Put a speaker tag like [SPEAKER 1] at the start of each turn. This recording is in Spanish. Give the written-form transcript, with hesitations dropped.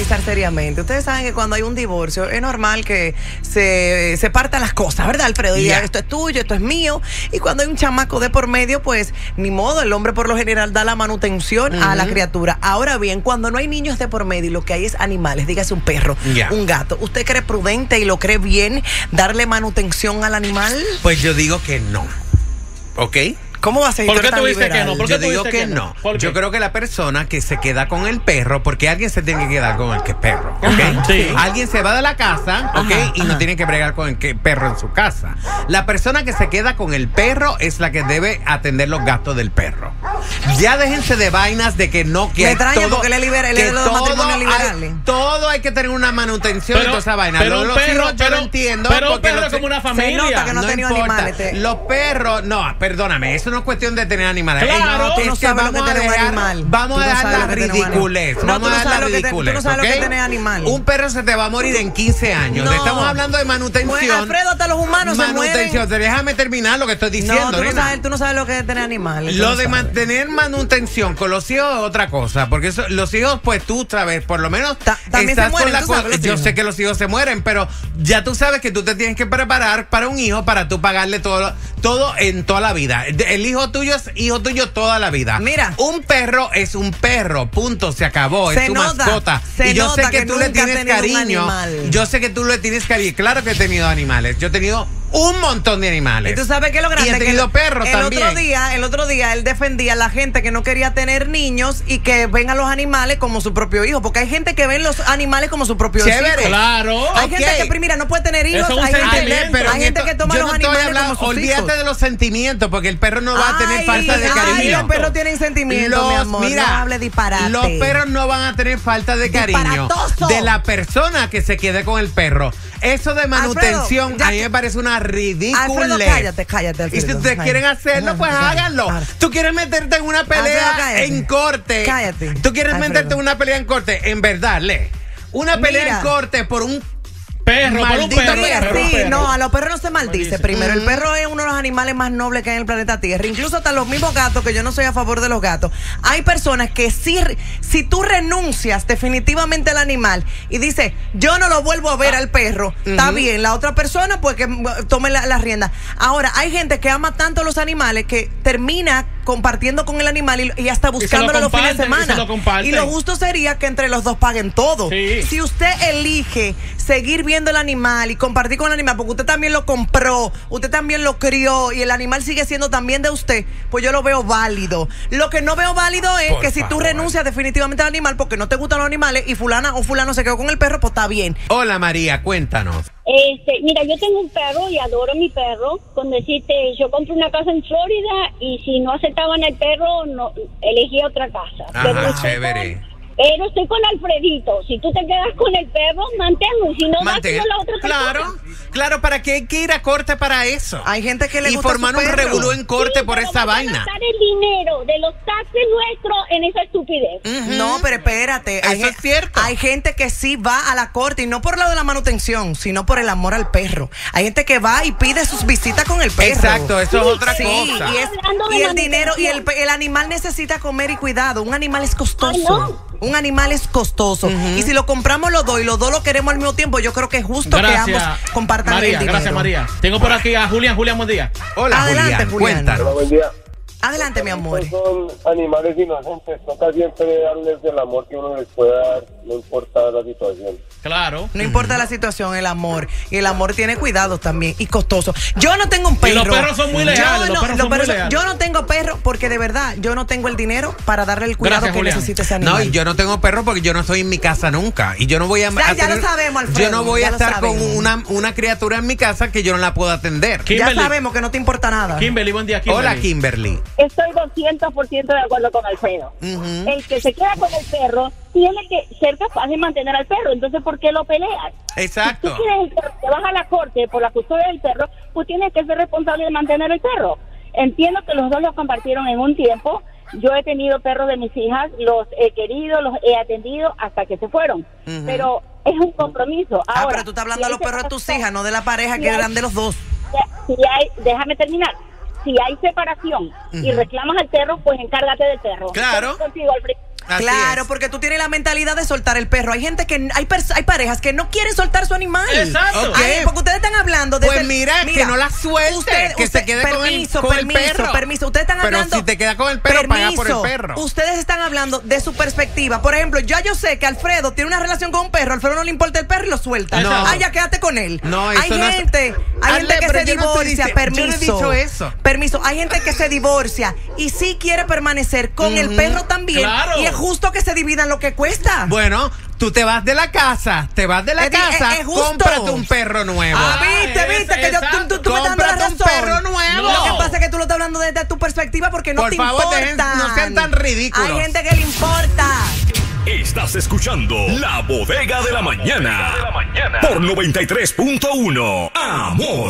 [SPEAKER 1] analizar seriamente. Ustedes saben que cuando hay un divorcio es normal que se partan las cosas, ¿verdad, Alfredo? Y esto es tuyo, esto es mío. Y cuando hay un chamaco de por medio, pues ni modo, el hombre por lo general da la manutención a la criatura. Ahora bien, cuando no hay niños de por medio y lo que hay es animales, dígase un perro, un gato, ¿usted cree prudente y lo cree bien darle manutención al animal?
[SPEAKER 2] Pues yo digo que no. ¿Ok?
[SPEAKER 1] ¿Cómo va a ser?
[SPEAKER 3] ¿Por qué tú dices que no?
[SPEAKER 2] Yo digo que no. Yo creo que la persona que se queda con el perro, porque alguien se tiene que quedar con el perro, ¿ok?
[SPEAKER 3] Sí.
[SPEAKER 2] Alguien se va de la casa, ¿ok? Y no tiene que bregar con el perro en su casa. La persona que se queda con el perro es la que debe atender los gastos del perro. Ya déjense de vainas de que no quiere.
[SPEAKER 1] Me extraña porque
[SPEAKER 2] todo hay que tener una manutención y toda esa vaina.
[SPEAKER 3] Pero
[SPEAKER 2] los hijos yo lo entiendo.
[SPEAKER 3] Pero un perro es como una familia.
[SPEAKER 1] Se nota que no ha tenido animales.
[SPEAKER 2] Los perros, no, perdóname, eso no es cuestión de tener animales.
[SPEAKER 3] Claro,
[SPEAKER 1] tú no sabes lo que tener un animal.
[SPEAKER 2] Vamos a dejar la ridiculez. Vamos a dejar la ridiculez.
[SPEAKER 1] Tú no sabes lo que tener animal.
[SPEAKER 2] Un perro se te va a morir en 15 años.
[SPEAKER 1] No.
[SPEAKER 2] Estamos hablando de manutención.
[SPEAKER 1] Pues, Alfredo, hasta los humanos
[SPEAKER 2] manutención.
[SPEAKER 1] se mueren.
[SPEAKER 2] Déjame terminar lo que estoy diciendo.
[SPEAKER 1] No, tú no sabes lo que es tener animales.
[SPEAKER 2] Lo de mantener manutención con los hijos es otra cosa. Porque los hijos, pues tú sabes, por lo menos
[SPEAKER 1] también
[SPEAKER 2] estás
[SPEAKER 1] se mueren,
[SPEAKER 2] con la cosa. Yo sé que los hijos se mueren, pero ya tú sabes que tú te tienes que preparar para un hijo, para tú pagarle todo en toda la vida. El hijo tuyo es hijo tuyo toda la vida.
[SPEAKER 1] Mira,
[SPEAKER 2] un perro es un perro, punto, se acabó, es tu mascota. Y yo sé que tú le tienes cariño. Yo sé que tú le tienes cariño. Claro que he tenido animales. Yo he tenido un montón de animales.
[SPEAKER 1] Y tú sabes que lo grande
[SPEAKER 2] y he tenido perros también.
[SPEAKER 1] El otro día él defendía a la gente que no quería tener niños y que ven a los animales como su propio hijo, porque hay gente que ven los animales como su propio hijo.
[SPEAKER 3] Claro.
[SPEAKER 1] Hay gente que mira, no puede tener hijos. Hay gente que toma los animales como sus
[SPEAKER 2] olvídate
[SPEAKER 1] hijos.
[SPEAKER 2] de los sentimientos, porque el perro no va a tener falta de cariño.
[SPEAKER 1] Los perros tienen sentimientos, mi amor.
[SPEAKER 2] Mira,
[SPEAKER 1] no hable disparate.
[SPEAKER 2] Los perros no van a tener falta de cariño de la persona que se quede con el perro. Eso de manutención, Alfredo, a mí me parece una ridícula.
[SPEAKER 1] Alfredo, cállate, Alfredo.
[SPEAKER 2] Y si ustedes quieren hacerlo, pues háganlo. Tú quieres meterte en una pelea en corte.
[SPEAKER 1] Cállate.
[SPEAKER 2] Tú quieres meterte en una pelea en corte. En verdad, una pelea en corte por un
[SPEAKER 3] perro,
[SPEAKER 1] no, a los perros no se maldice. Primero, el perro es uno de los animales más nobles que hay en el planeta Tierra. Incluso hasta los mismos gatos, que yo no soy a favor de los gatos. Hay personas que si tú renuncias definitivamente al animal y dices, yo no lo vuelvo a ver al perro, está bien. La otra persona, pues que tome la rienda. Ahora, hay gente que ama tanto a los animales que termina compartiendo con el animal y hasta buscándolo los fines de semana. Y lo justo sería que entre los dos paguen todo.
[SPEAKER 3] Sí.
[SPEAKER 1] Si usted elige seguir viendo el animal y compartir con el animal, porque usted también lo compró, usted también lo crió y el animal sigue siendo también de usted, pues yo lo veo válido. Lo que no veo válido es que si tú renuncias definitivamente al animal porque no te gustan los animales y fulana o fulano se quedó con el perro, pues está bien.
[SPEAKER 2] Hola María, cuéntanos.
[SPEAKER 4] Mira, yo tengo un perro y adoro mi perro. Con decirte, yo compré una casa en Florida y si no aceptaban el perro, no elegí otra casa.
[SPEAKER 2] Ajá, chévere.
[SPEAKER 4] Pero estoy con Alfredito. Si tú te quedas con el perro, manténlo. Y si no, manténlo la otra persona.
[SPEAKER 2] Claro, ¿para qué hay que ir a corte para eso?
[SPEAKER 1] Hay gente que le gusta
[SPEAKER 2] y formar un revolú en corte por esa vaina.
[SPEAKER 4] Gastar el dinero de los taxes nuestros en esa estupidez.
[SPEAKER 1] No, pero espérate.
[SPEAKER 2] Eso es cierto.
[SPEAKER 1] Hay gente que sí va a la corte y no por lo de la manutención, sino por el amor al perro. Hay gente que va y pide sus visitas con el perro.
[SPEAKER 2] Exacto, eso es otra cosa.
[SPEAKER 1] Y el dinero y el animal necesita comer y cuidado. Un animal es costoso. Un animal es costoso. Y si lo compramos los dos y los dos lo queremos al mismo tiempo, yo creo que es justo que ambos compartan el dinero.
[SPEAKER 3] Gracias, María. Tengo por aquí a Julián. Julián, buen día.
[SPEAKER 2] Hola, adelante, Julián. Cuéntanos.
[SPEAKER 5] Hola, buen día.
[SPEAKER 1] Adelante, mi amor.
[SPEAKER 5] Estos son animales inocentes. Toca siempre darles el amor que uno les pueda dar, no importa la situación.
[SPEAKER 3] Claro.
[SPEAKER 1] No importa la situación, el amor. Y el amor tiene cuidados también y costoso. Yo no tengo un perro.
[SPEAKER 3] Y los perros son muy leales.
[SPEAKER 1] Yo no tengo perro porque de verdad yo no tengo el dinero para darle el cuidado que necesita ese animal.
[SPEAKER 2] No, y yo no tengo perro porque yo no estoy en mi casa nunca. Y yo no voy a
[SPEAKER 1] ya lo sabemos, Alfredo.
[SPEAKER 2] Yo no voy a estar con una criatura en mi casa que yo no la puedo atender.
[SPEAKER 3] Kimberly.
[SPEAKER 1] Ya sabemos que no te importa nada.
[SPEAKER 3] Kimberly, buen día, Kimberly.
[SPEAKER 2] Hola, Kimberly.
[SPEAKER 4] Estoy 200% de acuerdo con Alfredo. El que se queda con el perro tiene que ser capaz de mantener al perro. Entonces, ¿por qué lo peleas?
[SPEAKER 2] Exacto.
[SPEAKER 4] Si tú quieres el perro, te vas a la corte por la custodia del perro, pues tienes que ser responsable de mantener el perro. Entiendo que los dos los compartieron en un tiempo. Yo he tenido perros de mis hijas, los he querido, los he atendido hasta que se fueron. Pero es un compromiso. Ahora,
[SPEAKER 1] pero tú estás hablando de los perros de tus hijas, no de la pareja que eran de los dos.
[SPEAKER 4] Déjame terminar. Si hay separación y reclamas al perro, pues encárgate del perro.
[SPEAKER 2] Claro. Así
[SPEAKER 1] Claro,
[SPEAKER 2] es.
[SPEAKER 1] porque tú tienes la mentalidad de soltar el perro. Hay gente que hay parejas que no quieren soltar su animal.
[SPEAKER 3] Exacto.
[SPEAKER 2] Ok.
[SPEAKER 1] Porque ustedes están hablando de
[SPEAKER 2] Pues mira, que no la suelte, que se quede con el perro.
[SPEAKER 1] Permiso, ustedes están
[SPEAKER 2] Pero
[SPEAKER 1] hablando.
[SPEAKER 2] si te queda con el perro, paga por el perro.
[SPEAKER 1] Ustedes están hablando de su perspectiva. Por ejemplo, yo sé que Alfredo tiene una relación con un perro, Alfredo no le importa el perro y lo suelta.
[SPEAKER 2] No.
[SPEAKER 1] Ah, ya quédate con él.
[SPEAKER 2] No,
[SPEAKER 1] hay
[SPEAKER 2] eso no es-
[SPEAKER 1] gente que
[SPEAKER 2] pero
[SPEAKER 1] se
[SPEAKER 2] yo no estoy
[SPEAKER 1] divorcia,
[SPEAKER 2] diciendo-
[SPEAKER 1] permiso.
[SPEAKER 2] yo no he dicho eso.
[SPEAKER 1] Permiso, hay gente que se divorcia y sí quiere permanecer con el perro también.
[SPEAKER 3] Claro.
[SPEAKER 1] Y es justo que se dividan lo que cuesta.
[SPEAKER 2] Bueno, tú te vas de la casa,
[SPEAKER 1] Es justo.
[SPEAKER 2] cómprate un perro nuevo.
[SPEAKER 3] Ah,
[SPEAKER 1] viste que yo,
[SPEAKER 3] exacto.
[SPEAKER 1] tú me estás dando la
[SPEAKER 2] Cómprate un
[SPEAKER 1] razón.
[SPEAKER 2] perro nuevo.
[SPEAKER 1] Lo que pasa es que tú lo estás hablando desde tu perspectiva porque no
[SPEAKER 2] Por
[SPEAKER 1] te
[SPEAKER 2] favor,
[SPEAKER 1] importa.
[SPEAKER 2] no sean tan ridículos.
[SPEAKER 1] Hay gente que le importa.
[SPEAKER 6] Estás escuchando La Bodega de la Mañana. Por 93.1. Amor.